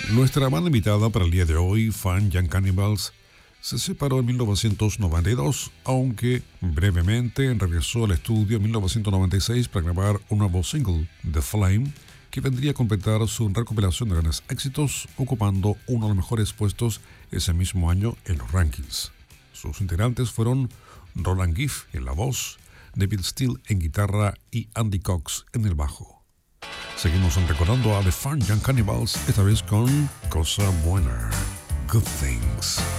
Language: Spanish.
Nuestra banda invitada para el día de hoy, Fun Young Cannibals, se separó en 1992, aunque brevemente regresó al estudio en 1996 para grabar un nuevo single, The Flame, que vendría a completar su recopilación de grandes éxitos, ocupando uno de los mejores puestos ese mismo año en los rankings. Sus integrantes fueron Roland Giff en la voz, David Steele en guitarra y Andy Cox en el bajo. Seguimos recordando a The Fun Young Cannibals, esta vez con Cosa Buena, Good Things.